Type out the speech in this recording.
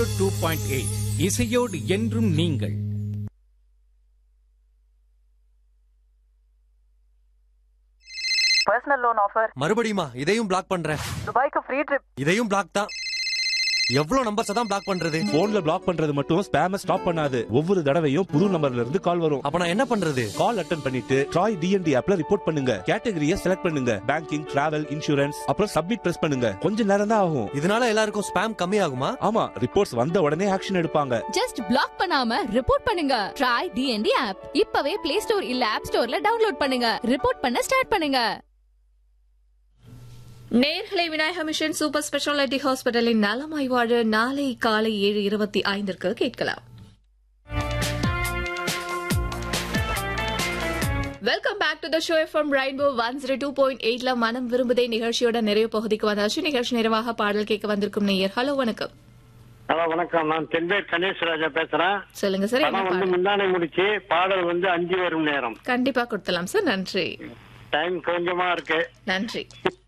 2.8 இசையோடு என்றும் நீங்கள். Personal loan offer. மறுபடியுமா? இதையும் பிளாக் பண்றேன். துபாய்க்கு ஃப்ரீ ட்ரிப். இதையும் பிளாக் தான். எவ்வளவு நம்பர்ஸ் தான் பிளாக் பண்றது? போன்ல பிளாக் பண்றது மட்டும் ஸ்பேம ஸ்டாப் பண்ணாது. ஒவ்வொரு தடவையும் புது நம்பர்ல இருந்து கால் வரும். அப்ப நான் என்ன பண்றது? கால் அட்டெண்ட் பண்ணிட்டு ட்ராய் டிஎன்டி ஆப்ல ரிப்போர்ட் பண்ணுங்க. கேட்டகரியை செலக்ட் பண்ணுங்க. பேங்கிங், டிராவல், இன்சூரன்ஸ், அப்புறம் சப்மிட் பிரஸ் பண்ணுங்க. கொஞ்ச நேரம் தான் ஆகும். இதனால எல்லாருக்கும் ஸ்பேம் கம்மி ஆகுமா? ஆமா, ரிப்போர்ட்ஸ் வந்த உடனே ஆக்ஷன் எடுப்பாங்க. ஜஸ்ட் பிளாக் பண்ணாம ரிப்போர்ட் பண்ணுங்க. ட்ரை டிஎன்டி ஆப் இப்பவே பிளே ஸ்டோர் இல்ல ஆப் ஸ்டோர்ல டவுன்லோட் பண்ணுங்க. ரிப்போர்ட் பண்ண ஸ்டார்ட் பண்ணுங்க. நேர்களை விநாயக மிஷன் சூப்பர் ஸ்பெஷாலிட்டி ஹாஸ்பிட்டலின் நலமாய் வாழ நாளை காலை 7:25 கேட்கலாம். Welcome back to the show FM rainbow 102.8ல மனம் விரும்புதே நிகழ்ச்சியோட நிறைவு பகுதிக்கு வந்தாச்சு. நிகழ்ச்சி நிறைவாக பாடல் கேட்க வந்திருக்கும் நேயர். ஹலோ, வணக்கம். ஹலோ, வணக்கம். நான் தென்பேர் கணேஷ் ராஜா பேசுறேன். சொல்லுங்க சார். என்ன பாடல்? முந்தானை முடிச்சு பாடல் 5 வரும் நேரம். கண்டிப்பா கொடுத்தலாம் சார். நன்றி. டைம் கொஞ்சமா இருக்கு. நன்றி.